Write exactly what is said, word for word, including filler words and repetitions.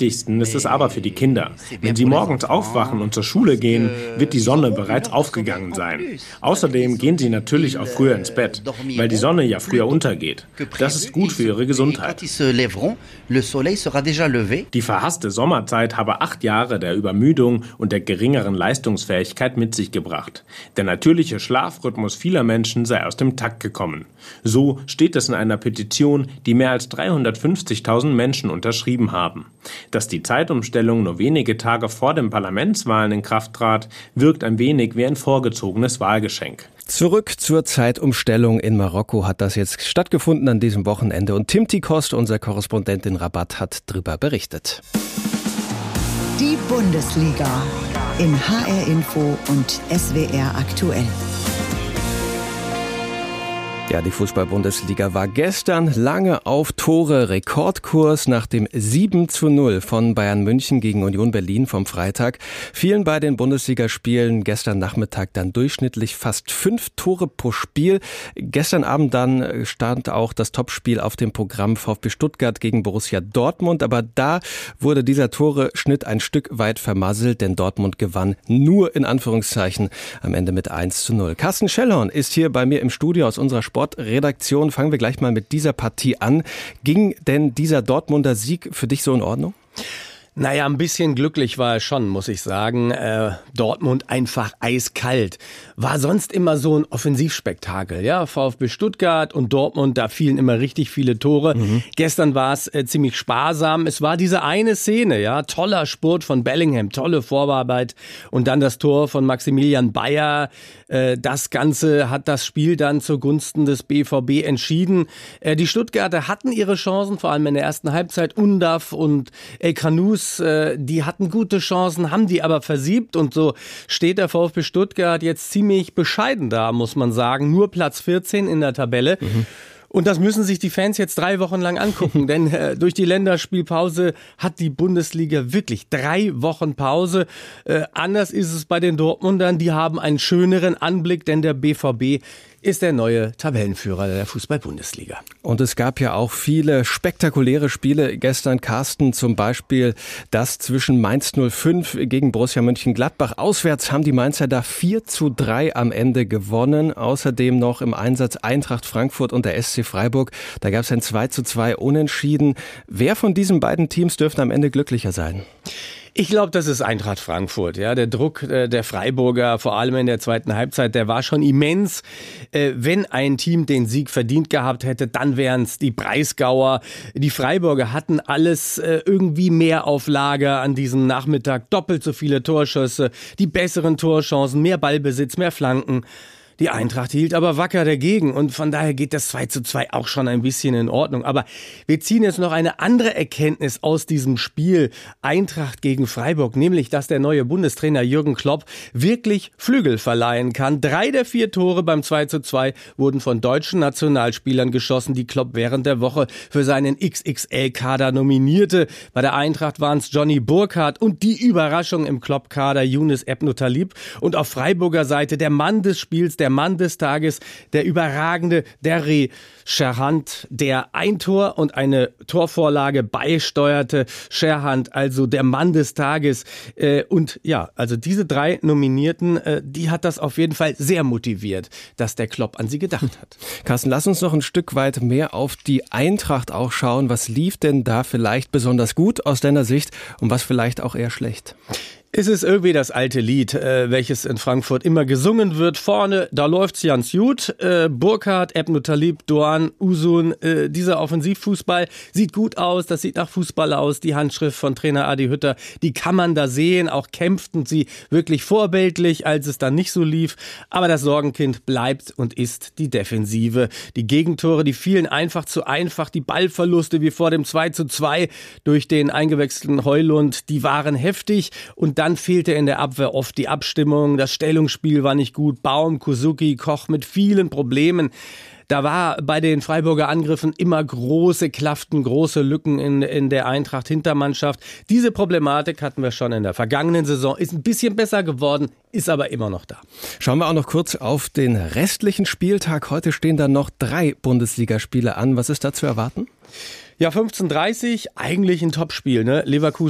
wichtigsten ist es aber für die Kinder. Wenn sie morgens aufwachen und zur Schule gehen, wird die Sonne bereits aufgegangen sein. Außerdem gehen sie natürlich auch früher ins Bett, weil die Sonne ja früher untergeht. Das ist gut für ihre Gesundheit. Die verhasste Sommerzeit habe acht Jahre der Übermüdung und der geringeren Leistungsfähigkeit mit sich gebracht. Der natürliche Schlafrhythmus vieler Menschen sei aus dem Takt gekommen. So steht es in einer Petition, die mehr als dreihundertfünfzigtausend Menschen unterschrieben haben. Dass die Zeitumstellung nur wenige Tage vor den Parlamentswahlen in Kraft trat, wirkt ein wenig wie ein vorgezogenes Wahlgeschenk. Zurück zur Zeitumstellung in Marokko hat das jetzt stattgefunden an diesem Wochenende. Und Tim Tikost, unser Korrespondent in Rabat, hat darüber berichtet. Die Bundesliga in H R Info und S W R aktuell. Ja, die Fußball-Bundesliga war gestern lange auf Tore-Rekordkurs. Nach dem sieben zu null von Bayern München gegen Union Berlin vom Freitag fielen bei den Bundesligaspielen gestern Nachmittag dann durchschnittlich fast fünf Tore pro Spiel. Gestern Abend dann stand auch das Topspiel auf dem Programm VfB Stuttgart gegen Borussia Dortmund. Aber da wurde dieser Tore-Schnitt ein Stück weit vermasselt, denn Dortmund gewann nur in Anführungszeichen am Ende mit eins zu null. Carsten Schellhorn ist hier bei mir im Studio aus unserer Sport Redaktion. Fangen wir gleich mal mit dieser Partie an. Ging denn dieser Dortmunder Sieg für dich so in Ordnung? Naja, ein bisschen glücklich war er schon, muss ich sagen. Äh, Dortmund einfach eiskalt. War sonst immer so ein Offensivspektakel, ja. VfB Stuttgart und Dortmund, da fielen immer richtig viele Tore. Mhm. Gestern war es äh, ziemlich sparsam. Es war diese eine Szene, ja. Toller Spurt von Bellingham, tolle Vorarbeit und dann das Tor von Maximilian Bayer. Äh, das Ganze hat das Spiel dann zugunsten des B V B entschieden. Äh, die Stuttgarter hatten ihre Chancen, vor allem in der ersten Halbzeit. Undav und El Khanous, die hatten gute Chancen, haben die aber versiebt und so steht der VfB Stuttgart jetzt ziemlich bescheiden da, muss man sagen. Nur Platz vierzehn in der Tabelle. Mhm. Und das müssen sich die Fans jetzt drei Wochen lang angucken, denn äh, durch die Länderspielpause hat die Bundesliga wirklich drei Wochen Pause. Äh, anders ist es bei den Dortmundern, die haben einen schöneren Anblick, denn der B V B ist der neue Tabellenführer der Fußball-Bundesliga. Und es gab ja auch viele spektakuläre Spiele gestern, Carsten, zum Beispiel das zwischen Mainz null fünf gegen Borussia Mönchengladbach. Auswärts haben die Mainzer da vier zu drei am Ende gewonnen. Außerdem noch im Einsatz Eintracht Frankfurt und der S C Freiburg. Da gab es ein zwei zu zwei Unentschieden. Wer von diesen beiden Teams dürfte am Ende glücklicher sein? Ich glaube, das ist Eintracht Frankfurt. Ja, der Druck äh, der Freiburger, vor allem in der zweiten Halbzeit, der war schon immens. Äh, wenn ein Team den Sieg verdient gehabt hätte, dann wären es die Breisgauer. Die Freiburger hatten alles äh, irgendwie mehr auf Lager an diesem Nachmittag. Doppelt so viele Torschüsse, die besseren Torchancen, mehr Ballbesitz, mehr Flanken. Die Eintracht hielt aber wacker dagegen und von daher geht das zwei zu zwei auch schon ein bisschen in Ordnung. Aber wir ziehen jetzt noch eine andere Erkenntnis aus diesem Spiel Eintracht gegen Freiburg, nämlich, dass der neue Bundestrainer Jürgen Klopp wirklich Flügel verleihen kann. Drei der vier Tore beim zwei zu zwei wurden von deutschen Nationalspielern geschossen, die Klopp während der Woche für seinen X X L-Kader nominierte. Bei der Eintracht waren es Johnny Burkhardt und die Überraschung im Klopp-Kader Younes Ebnotalib. Und auf Freiburger Seite der Mann des Spiels, der Mann des Tages, der überragende Derry Scherhand, der ein Tor und eine Torvorlage beisteuerte. Scherhand, also der Mann des Tages. Und ja, also diese drei Nominierten, die hat das auf jeden Fall sehr motiviert, dass der Klopp an sie gedacht hat. Carsten, lass uns noch ein Stück weit mehr auf die Eintracht auch schauen. Was lief denn da vielleicht besonders gut aus deiner Sicht und was vielleicht auch eher schlecht? Es ist irgendwie das alte Lied, äh, welches in Frankfurt immer gesungen wird. Vorne, da läuft's ganz gut. Äh, Burkhardt, Ebnotalib, Doğan, Uzun, äh, dieser Offensivfußball sieht gut aus. Das sieht nach Fußball aus. Die Handschrift von Trainer Adi Hütter, die kann man da sehen. Auch kämpften sie wirklich vorbildlich, als es dann nicht so lief. Aber das Sorgenkind bleibt und ist die Defensive. Die Gegentore, die fielen einfach zu einfach. Die Ballverluste wie vor dem zwei zu zwei durch den eingewechselten Højlund, die waren heftig. Und dann fehlte in der Abwehr oft die Abstimmung, das Stellungsspiel war nicht gut, Baum, Kuzuki, Koch mit vielen Problemen. Da war bei den Freiburger Angriffen immer große Klaften, große Lücken in, in der Eintracht-Hintermannschaft. Diese Problematik hatten wir schon in der vergangenen Saison, ist ein bisschen besser geworden, ist aber immer noch da. Schauen wir auch noch kurz auf den restlichen Spieltag. Heute stehen dann noch drei Bundesligaspiele an. Was ist da zu erwarten? Ja, fünfzehn Uhr dreißig, eigentlich ein Topspiel, ne? Leverkusen